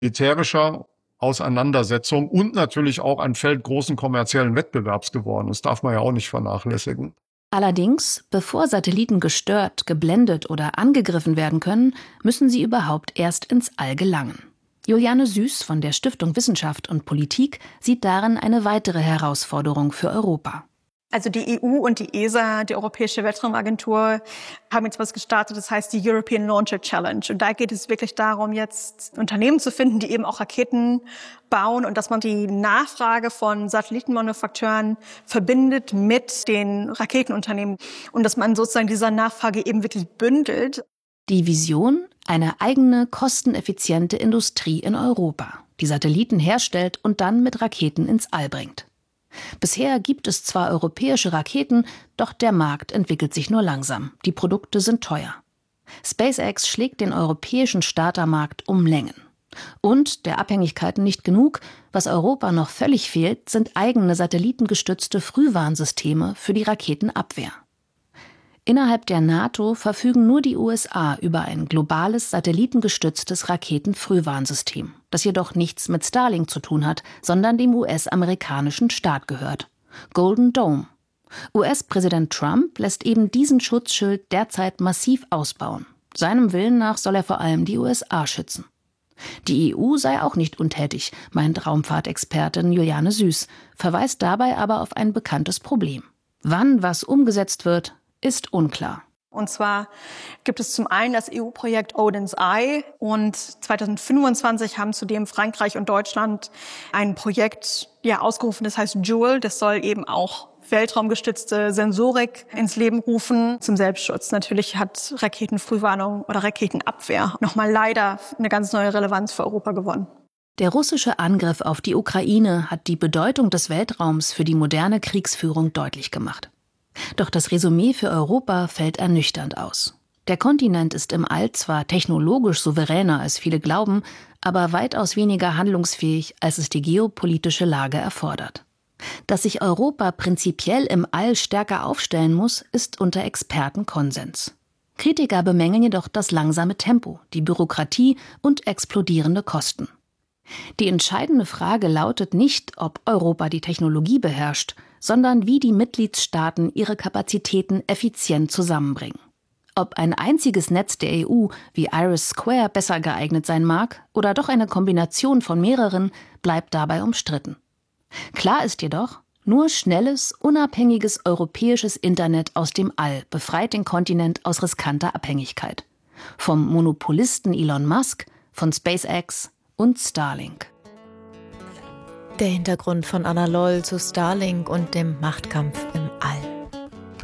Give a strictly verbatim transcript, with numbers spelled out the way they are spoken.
militärischer Auseinandersetzung und natürlich auch ein Feld großen kommerziellen Wettbewerbs geworden. Das darf man ja auch nicht vernachlässigen. Allerdings, bevor Satelliten gestört, geblendet oder angegriffen werden können, müssen sie überhaupt erst ins All gelangen. Juliane Süß von der Stiftung Wissenschaft und Politik sieht darin eine weitere Herausforderung für Europa. Also die E U und die E S A, die Europäische Weltraumagentur, haben jetzt was gestartet, das heißt die European Launcher Challenge. Und da geht es wirklich darum, jetzt Unternehmen zu finden, die eben auch Raketen bauen und dass man die Nachfrage von Satellitenmanufakteuren verbindet mit den Raketenunternehmen und dass man sozusagen dieser Nachfrage eben wirklich bündelt. Die Vision? Eine eigene, kosteneffiziente Industrie in Europa, die Satelliten herstellt und dann mit Raketen ins All bringt. Bisher gibt es zwar europäische Raketen, doch der Markt entwickelt sich nur langsam. Die Produkte sind teuer. SpaceX schlägt den europäischen Startermarkt um Längen. Und der Abhängigkeiten nicht genug, was Europa noch völlig fehlt, sind eigene satellitengestützte Frühwarnsysteme für die Raketenabwehr. Innerhalb der NATO verfügen nur die U S A über ein globales satellitengestütztes Raketenfrühwarnsystem, das jedoch nichts mit Starlink zu tun hat, sondern dem U S-amerikanischen Staat gehört. Golden Dome. U S-Präsident Trump lässt eben diesen Schutzschild derzeit massiv ausbauen. Seinem Willen nach soll er vor allem die U S A schützen. Die E U sei auch nicht untätig, meint Raumfahrtexpertin Juliane Süß, verweist dabei aber auf ein bekanntes Problem. Wann was umgesetzt wird, ist unklar. Und zwar gibt es zum einen das E U-Projekt Odin's Eye und zweitausendfünfundzwanzig haben zudem Frankreich und Deutschland ein Projekt ja, ausgerufen, das heißt Joule. Das soll eben auch weltraumgestützte Sensorik ins Leben rufen zum Selbstschutz. Natürlich hat Raketenfrühwarnung oder Raketenabwehr nochmal leider eine ganz neue Relevanz für Europa gewonnen. Der russische Angriff auf die Ukraine hat die Bedeutung des Weltraums für die moderne Kriegsführung deutlich gemacht. Doch das Resümee für Europa fällt ernüchternd aus. Der Kontinent ist im All zwar technologisch souveräner, als viele glauben, aber weitaus weniger handlungsfähig, als es die geopolitische Lage erfordert. Dass sich Europa prinzipiell im All stärker aufstellen muss, ist unter Experten Konsens. Kritiker bemängeln jedoch das langsame Tempo, die Bürokratie und explodierende Kosten. Die entscheidende Frage lautet nicht, ob Europa die Technologie beherrscht, sondern wie die Mitgliedstaaten ihre Kapazitäten effizient zusammenbringen. Ob ein einziges Netz der E U wie Iris Square besser geeignet sein mag oder doch eine Kombination von mehreren, bleibt dabei umstritten. Klar ist jedoch, nur schnelles, unabhängiges europäisches Internet aus dem All befreit den Kontinent aus riskanter Abhängigkeit. Vom Monopolisten Elon Musk, von SpaceX und Starlink. Der Hintergrund von Anna Loll zu Starlink und dem Machtkampf im